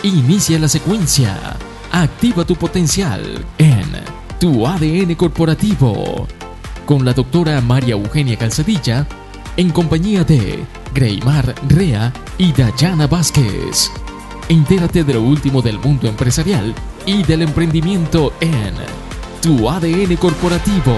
Inicia la secuencia. Activa tu potencial en Tu ADN Corporativo. Con la doctora María Eugenia Calzadilla, en compañía de Greymar Rea y Dayana Vázquez. Entérate de lo último del mundo empresarial y del emprendimiento en Tu ADN Corporativo.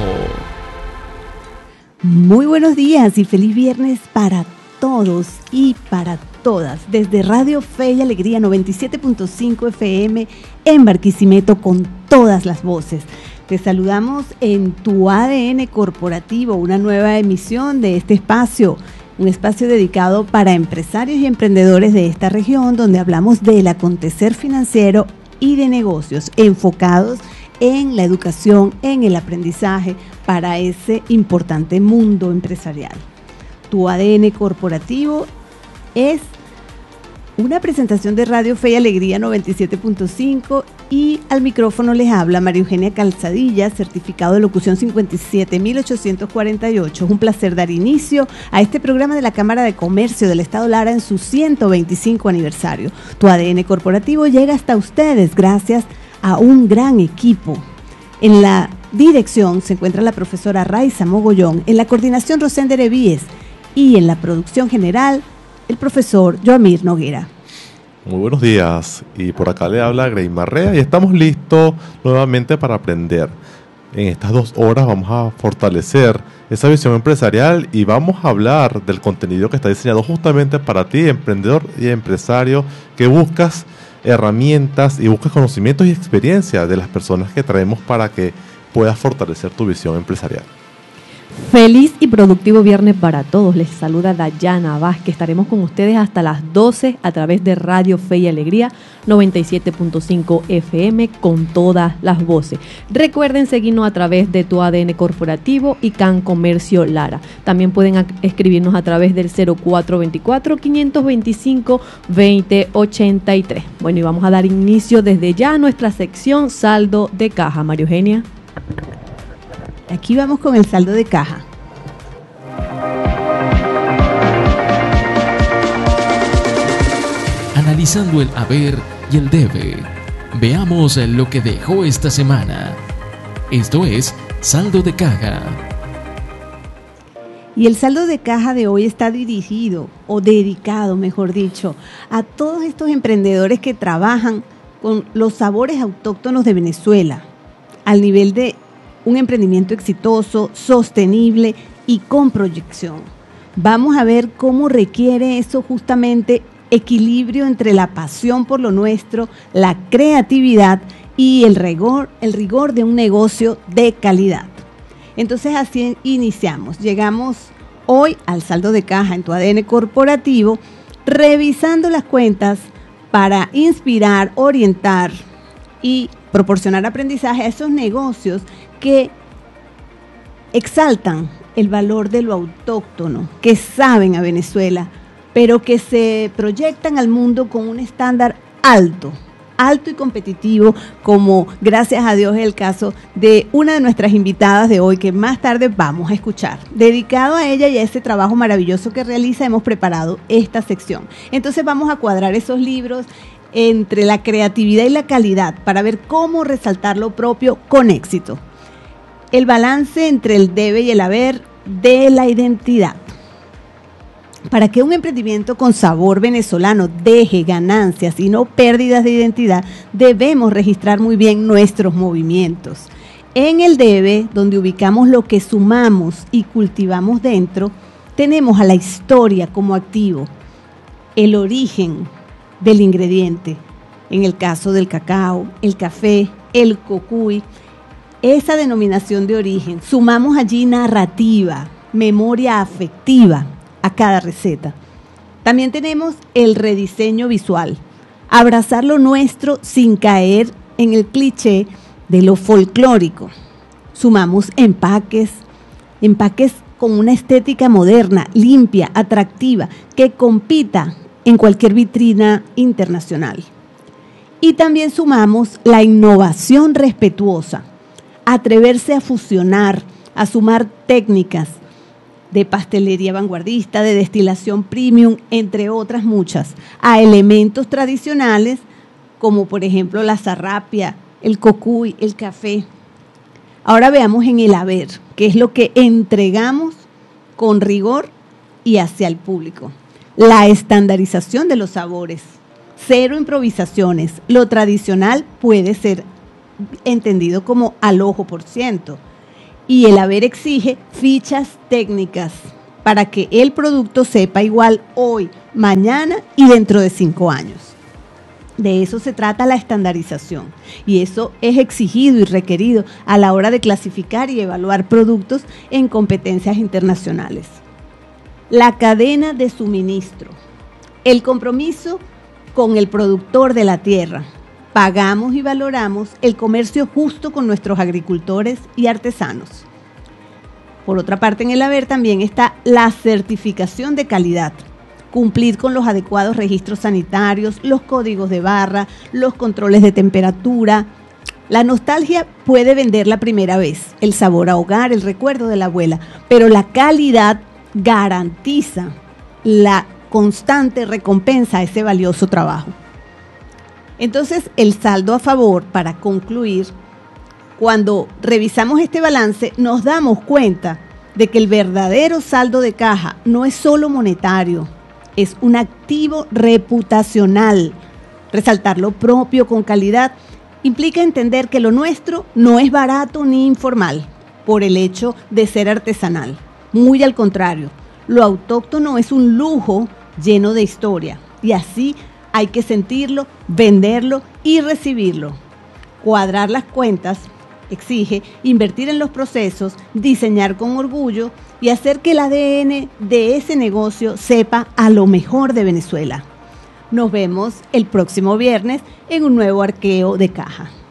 Muy buenos días y feliz viernes para todos y para todas. Desde Radio Fe y Alegría 97.5 FM en Barquisimeto con todas las voces. Te saludamos en Tu ADN Corporativo, una nueva emisión de este espacio, un espacio dedicado para empresarios y emprendedores de esta región, donde hablamos del acontecer financiero y de negocios enfocados en la educación, en el aprendizaje para ese importante mundo empresarial. Tu ADN Corporativo es una presentación de Radio Fe y Alegría 97.5 y al micrófono les habla María Eugenia Calzadilla, certificado de locución 57848. Es un placer dar inicio a este programa de la Cámara de Comercio del Estado Lara en su 125 aniversario. Tu ADN Corporativo llega hasta ustedes gracias a un gran equipo. En la dirección se encuentra la profesora Raiza Mogollón, en la coordinación Rosender Evíes y en la producción general el profesor Joamir Noguera. Muy buenos días, y por acá le habla Greymar Rea y estamos listos nuevamente para aprender. En estas 2 horas vamos a fortalecer esa visión empresarial y vamos a hablar del contenido que está diseñado justamente para ti, emprendedor y empresario, que buscas herramientas y buscas conocimientos y experiencia de las personas que traemos para que puedas fortalecer tu visión empresarial. Feliz y productivo viernes para todos. Les saluda Dayana Vázquez. Estaremos con ustedes hasta las 12 a través de Radio Fe y Alegría 97.5 FM con todas las voces. Recuerden seguirnos a través de Tu ADN Corporativo y CAN Comercio Lara. También pueden escribirnos a través del 0424-525-2083. Bueno, y vamos a dar inicio desde ya a nuestra sección Saldo de Caja. María Eugenia. Aquí vamos con el saldo de caja. Analizando el haber y el debe, veamos lo que dejó esta semana. Esto es Saldo de Caja. Y el saldo de caja de hoy está dirigido, o dedicado, mejor dicho, a todos estos emprendedores que trabajan con los sabores autóctonos de Venezuela, al nivel de un emprendimiento exitoso, sostenible y con proyección. Vamos a ver cómo requiere eso justamente equilibrio entre la pasión por lo nuestro, la creatividad y el rigor de un negocio de calidad. Entonces así iniciamos. Llegamos hoy al saldo de caja en Tu ADN Corporativo, revisando las cuentas para inspirar, orientar y proporcionar aprendizaje a esos negocios que exaltan el valor de lo autóctono, que saben a Venezuela, pero que se proyectan al mundo con un estándar alto y competitivo, como gracias a Dios es el caso de una de nuestras invitadas de hoy, que más tarde vamos a escuchar. Dedicado a ella y a ese trabajo maravilloso que realiza, hemos preparado esta sección. Entonces vamos a cuadrar esos libros entre la creatividad y la calidad para ver cómo resaltar lo propio con éxito. El balance entre el debe y el haber de la identidad. Para que un emprendimiento con sabor venezolano deje ganancias y no pérdidas de identidad, debemos registrar muy bien nuestros movimientos. En el debe, donde ubicamos lo que sumamos y cultivamos dentro, tenemos a la historia como activo, el origen del ingrediente, en el caso del cacao, el café, el cocuy, esa denominación de origen. Sumamos allí narrativa, memoria afectiva a cada receta. También tenemos el rediseño visual, abrazar lo nuestro sin caer en el cliché de lo folclórico. Sumamos empaques con una estética moderna, limpia, atractiva, que compita en cualquier vitrina internacional. Y también sumamos la innovación respetuosa, atreverse a fusionar, a sumar técnicas de pastelería vanguardista, de destilación premium, entre otras muchas, a elementos tradicionales como por ejemplo la zarrapia, el cocuy, el café. Ahora veamos en el haber, qué es lo que entregamos con rigor y hacia el público. La estandarización de los sabores, cero improvisaciones. Lo tradicional puede ser entendido como al ojo por ciento. Y el haber exige fichas técnicas para que el producto sepa igual hoy, mañana y dentro de 5 años. De eso se trata la estandarización, y eso es exigido y requerido a la hora de clasificar y evaluar productos en competencias internacionales. La cadena de suministro, el compromiso con el productor de la tierra. Pagamos y valoramos el comercio justo con nuestros agricultores y artesanos. Por otra parte, en el haber también está la certificación de calidad. Cumplir con los adecuados registros sanitarios, los códigos de barra, los controles de temperatura. La nostalgia puede vender la primera vez, el sabor a hogar, el recuerdo de la abuela, pero la calidad garantiza la constante recompensa a ese valioso trabajo. Entonces, el saldo a favor, para concluir, cuando revisamos este balance, nos damos cuenta de que el verdadero saldo de caja no es solo monetario, es un activo reputacional. Resaltar lo propio con calidad implica entender que lo nuestro no es barato ni informal por el hecho de ser artesanal. Muy al contrario, lo autóctono es un lujo lleno de historia, y así hay que sentirlo, venderlo y recibirlo. Cuadrar las cuentas exige invertir en los procesos, diseñar con orgullo y hacer que el ADN de ese negocio sepa a lo mejor de Venezuela. Nos vemos el próximo viernes en un nuevo arqueo de caja.